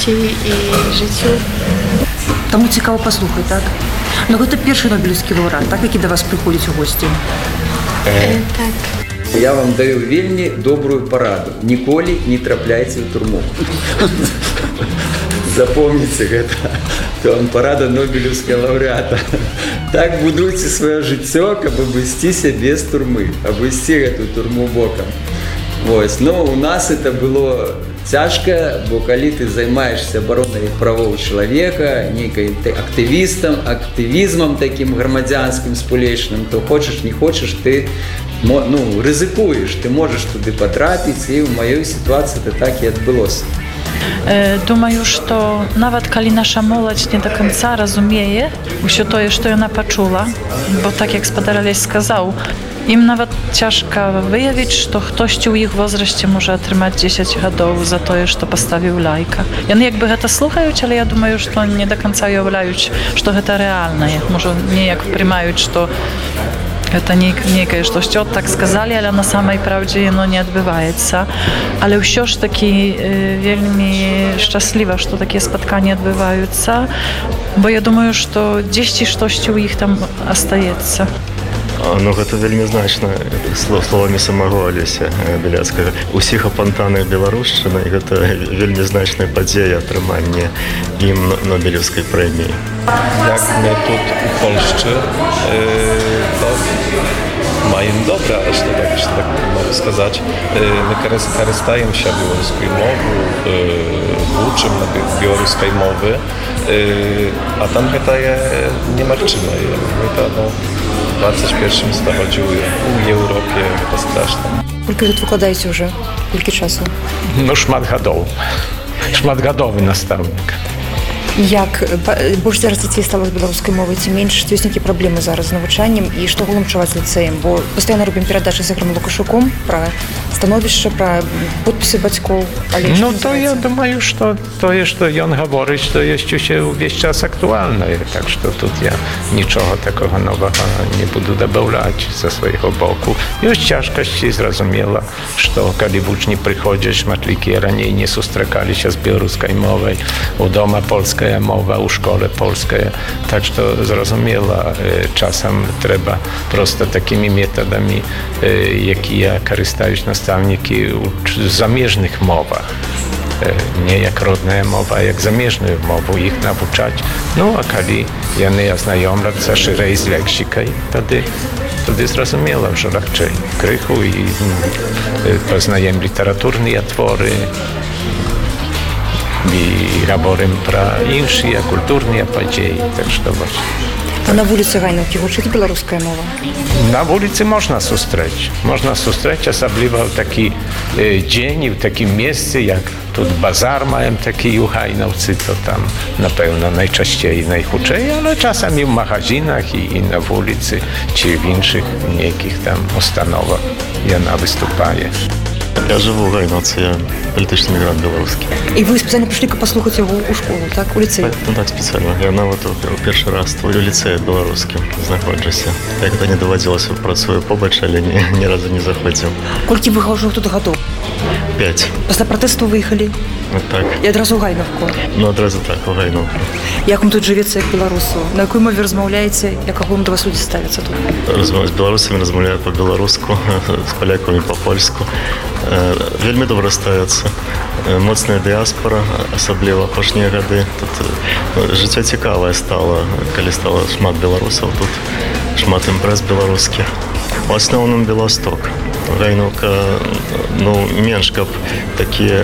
і жыццю. Таму цікава паслухаць, так? Ну гэта першы нобелеўскі лаўрэат, так, які да вас прыходзіць у госці? Так. Я вам даю вельмі добрую параду. Ніколі не трапляйце ў турму. Запомніце гэта. То вам парада нобелеўскага лаўрэата. Так будуйце сваё жыццё, каб абысціся без турмы, абысці гэтую турму бокам. Вось, ну, у нас это было цяжка, бо калі ты займаешься абаронай правоў чалавека, нейкай актывізмам такім грамадзянскім спулечным, то хочаш, не хочаш, ты рызыкуеш, ты можаш туды патрапіць, і ў маёй сітуацыі это так і адбылося. Думаю, што нават калі наша моладзь не да канца разумее ўсё тое, што яна пачула, бо так як спадар Алесь сказаў, ім нават цяжка выявіць, што хтосьці ў іх возрасце можа атрымаць 10 гадоў за тое, што паставіў лайка. Яны як бы гэта слухаюць, але я думаю, што не да канца уяўляюць, што гэта рэальнае. Можа, неяк прымаюць, што гэта нейкае штосьці от так сказалі, але на самай праўдзе яно не адбываецца. Але ўсё ж такі вельмі шчасліва, што такія спатканні адбываюцца, бо я думаю, што дзесьці штосьці ў іх там астаецца. Ну, гэта вельмі значна, словамі самого Алеся Беляцкага. Усіх апантаных беларушчыны, гэта вельмі значная падзея атрымання ім Нобелевскай прэміі. Jak my tu w Polsce mają dobre, jeśli tak mogę сказать. My korzystajemy się białoruskiej mowy, uczymy na białoruskiej mowy, a tam to nie marczymy. My to w 21 stuleciu w Europie to straszne. Колькі тут выкладаеце ўжо? Колькі часу? Ну, шматгадовы настаўнік. Як больш зараз дзяцей стала з беларускай мовай ці менш, ці ёсць нейкія праблемы зараз з навучаннем і што галом чуваць з ліцэем, бо пастаянна робім перадачы з Ігорем Лукашуком пра становішча, пра подпісы бацькоў. Ну, то я думаю, што тое, што ён гаворыць, то ёсць усе ўвесь час актуальнае, так што тут я нічога такога новага не буду дабаўляць са свайго боку. Ёсць цяжкасці, зразумела, што калі вучні прыходзяць, шматлікія раней не сустракаліся з беларускай мовай, у дома польская mowa u szkole polskiej, tak że zrozumiała, czasem trzeba prosto takimi metodami, jakie korzystają nastawniki w zamierzchnych mowach. Nie jak rodna mowa, jak zamierzchną mową ich nauczać. No a kiedy jany znajomość szerzej z leksyką, wtedy zrozumiała, że raczej krychu i poznajem literaturne twory, i raborem pra іншыя культурныя падзеі, так што вось. А на вуліцы Гайнаўкі гучыць беларуская мова? На вуліцы можна сустрэць, асабліва ў такі дзень, у такім месцы, як тут базар маем такі ў Гайнаўцы, то там, напэўна, найчасцей, найхутчэй, але часамі ў магазинах і на вуліцы, ці в іншых нейкіх там установах яна выступае. Я живу в Гайнаўцы, я політичний мігрант беларускі. І ви спеціально прийшли паслухаць яго ў школу, так, у ліцей? Ну так, спеціально. Я нават у першы раз у ліцеі беларускім знаходжуся. Як то не даводзілася, працую побач, але ні разу не заходзіў. Колькі вы ўжо тут гадоў? 5. Пасля пратэсту выехалі? Так. І адразу ў Гайнаўку? Ну, адразу так, у Гайнаўку. Як вам тут жывецца як беларусу? На якой мове размаўляеце? Як агулам да вас людзі ставяцца тут? З беларусамі размаўляю па-беларуску, з палякамі па-польску. Вельмі добра ставяцца. Моцная дыяспора, асабліва апошнія гады. Тут жыццё цікавае стала, калі стала шмат беларусаў, тут шмат імпрэз беларускіх. У асноўным Беласток. Гайнаўка, ну, менш, каб такія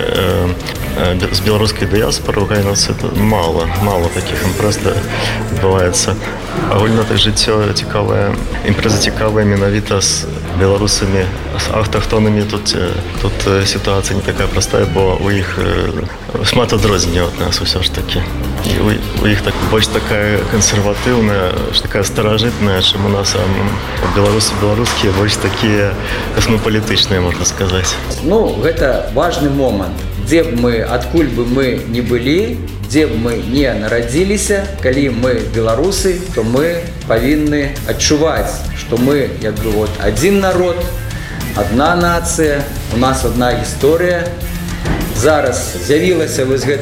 з беларускай дыяспоры ў Гайнаўцы мала такіх імпрэз адбываецца. Агульна так жыццё цікавае, імпрэза цікавая менавіта з беларусамі, з аўтахтонамі. Тут сітуацыя не такая простая, бо у іх шмат адрозненняў ад нас усё ж такі. У іх больш такая кансерватыўная, такая старажытная, чым у нас беларусы беларускія больш такія касмапалітычныя, можна сказаць. Ну, гэта важны момант. Дзе б мы, адкуль бы мы не былі, дзе б мы не нарадзіліся, калі мы беларусы, то мы павінны адчуваць, што мы як бы вот адзін народ, адна нацыя, у нас адна гісторыя. Зараз з'явілася вось гэта